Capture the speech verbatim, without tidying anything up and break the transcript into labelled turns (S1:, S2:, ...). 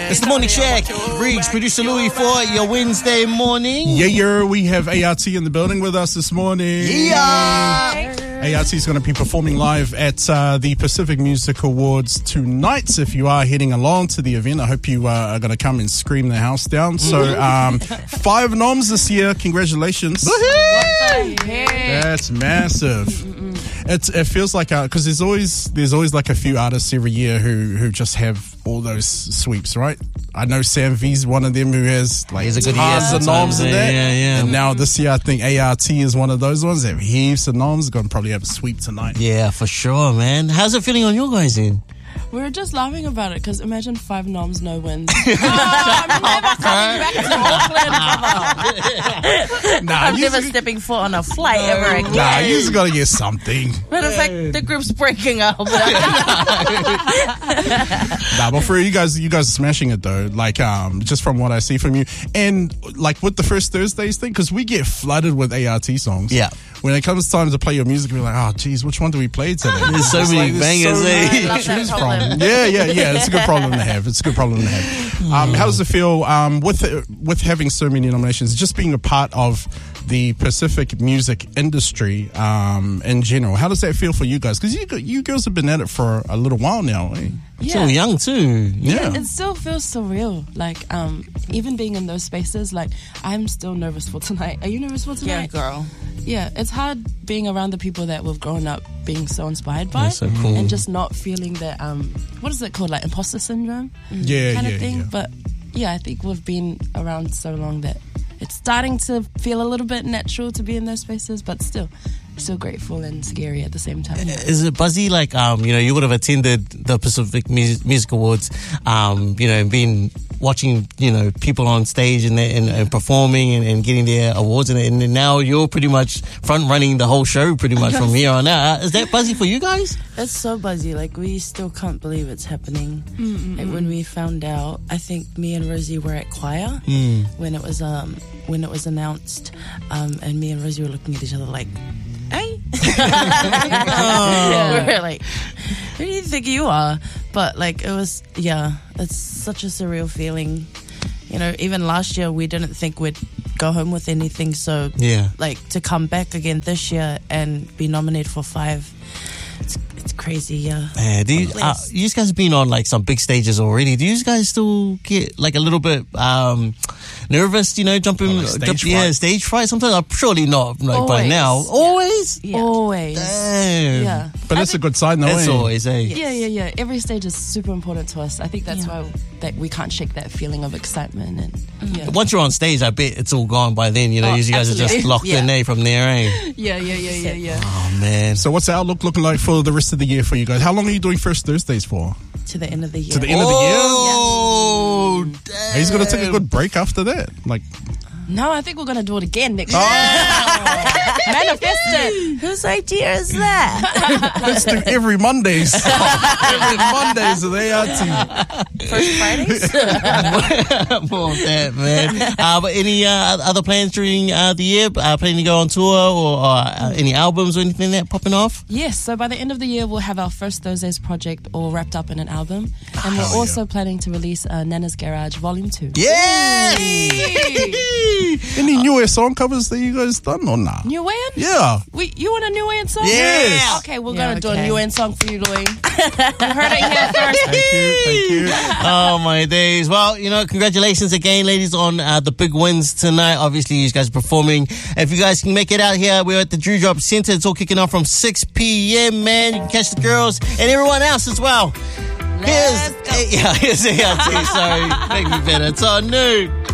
S1: It's the Morning Shack. Riggs, producer Louis for your Wednesday morning.
S2: Yeah, yeah, we have A R T in the building with us this morning.
S1: Yeah.
S2: A R T is going to be performing live at uh, the Pacific Music Awards tonight. If you are heading along to the event, I hope you uh, are going to come and scream the house down. So, um, five noms this year. Congratulations. That's massive. It's, it feels like because there's always there's always like a few artists every year who who just have all those sweeps, right? I know Sam V's one of them who has like
S1: He's a good
S2: tons
S1: year
S2: of noms in that.
S1: Yeah, yeah.
S2: And now this year I think A R T is one of those ones that have heaps of noms. Going to probably have a sweep tonight.
S1: Yeah, for sure, man. How's it feeling on your guys' end?
S3: We were just laughing about it because imagine five noms, no wins. Oh, I'm never coming back to Auckland.
S2: Nah,
S4: I'm
S2: you
S4: never
S2: just-
S4: stepping foot on a flight ever again.
S2: Nah, you just got to get something.
S4: Matter of fact, the group's breaking up.
S2: Nah, but for you guys, you guys are smashing it though. Like, um, just from what I see from you, and like with the First Thursdays thing, because we get flooded with A R T songs.
S1: Yeah.
S2: When it comes time to play your music, we're like, oh, geez, which one do we play today?
S1: There's so
S2: It's
S1: many
S2: there's
S1: bangers,
S2: so
S1: eh?
S2: many to
S4: I love that
S2: choose
S4: problem.
S2: from. Yeah, yeah, yeah. It's a good problem to have. It's a good problem to have. Um, how does it feel um, with with having so many nominations? Just being a part of the Pacific music industry um, in general. How does that feel for you guys? Because you you girls have been at it for a little while now. Eh?
S1: Still young too.
S2: Yeah.
S3: It still feels surreal. Like, um, even being in those spaces, like, I'm still nervous for tonight. Are you nervous for
S4: Yeah,
S3: tonight?
S4: girl.
S3: Yeah, it's hard being around the people that we've grown up being so inspired by.
S1: That's so cool.
S3: And just not feeling that, um, what is it called? Like imposter syndrome?
S2: Yeah,
S3: kind
S2: yeah,
S3: of thing.
S2: yeah.
S3: But yeah, I think we've been around so long that it's starting to feel a little bit natural to be in those spaces, but still, still grateful and scary at the same time.
S1: Is it buzzy? Like, um, you know, you would have attended the Pacific Mus- Music Awards, um, you know, and been watching, you know, people on stage and and, and performing and, and getting their awards, and, and now you're pretty much front running the whole show, pretty much from here on out. Is that buzzy for you guys?
S4: It's so buzzy. Like, we still can't believe it's happening. Like, when we found out, I think me and Rosie were at choir when it was um when it was announced, um, and me and Rosie were looking at each other like, hey. We were like, who do you think you are? But like, it was, yeah, it's such a surreal feeling. You know, even last year we didn't think we'd go home with anything, so
S1: Yeah.
S4: like to come back again this year and be nominated for five, it's, it's crazy. Yeah.
S1: Man, do you, uh,
S4: Bless.
S1: you guys have been on like some big stages already. Do you guys still get like a little bit um, nervous? You know, jumping,
S2: Oh, like stage
S1: jump- yeah,
S2: fright?
S1: stage fright. Sometimes, uh, surely not. Like by
S3: Always.
S1: now, always.
S4: Yeah.
S3: Always.
S1: Damn.
S3: Yeah.
S2: But
S3: I
S2: that's a
S3: think-
S2: good sign, though.
S1: That's
S2: eh?
S1: always, eh?
S3: Yeah, yeah, yeah. Every stage is super important to us. I think that's
S4: Yeah.
S3: why that we can't shake that feeling of excitement. And yeah,
S1: Once you're on stage, I bet it's all gone by then. You know,
S3: Oh,
S1: you guys are just
S3: absolutely.
S1: locked in,
S3: Yeah.
S1: eh, from there, eh?
S3: yeah, yeah, yeah, yeah, yeah.
S1: Oh, man.
S2: So what's the outlook looking like for the rest of the year for you guys? How long are you doing First Thursdays for?
S4: To the end of the year.
S2: To the end of the year?
S1: Oh, damn.
S2: He's going to take a good break after that. Like,
S3: No, I think we're gonna do it again next year.
S2: oh,
S3: Manifest it.
S4: Whose idea is that?
S2: let's do every Mondays. every Mondays with A R T.
S4: First Fridays?
S1: More of that, man. Uh, but any uh, other plans during uh, the year? Uh, planning to go on tour or uh, any albums or anything that popping off?
S3: Yes, so by the end of the year, we'll have our First Thursdays project all wrapped up in an album. And we're
S2: Hell
S3: also planning to release uh, Nana's Garage Volume two.
S1: Yes!
S2: Any newer song covers that you guys done or not?
S3: New Wayan?
S2: Yeah.
S3: We, you want a New Wayan song?
S1: Yes.
S3: Okay, we're
S4: Yeah,
S3: gonna do a
S4: okay.
S3: New Wayan song for you, Louis. You heard it here first.
S2: Thank you. Thank you.
S1: Oh my days. Well, you know, congratulations again, ladies, on uh, the big wins tonight. Obviously, you guys are performing. If you guys can make it out here, we're at the Dewdrop Center. It's all kicking off from six p.m., man. You can catch the girls and everyone else as well. Here's, yeah, here's A R T. Sorry, make me better. It's on new.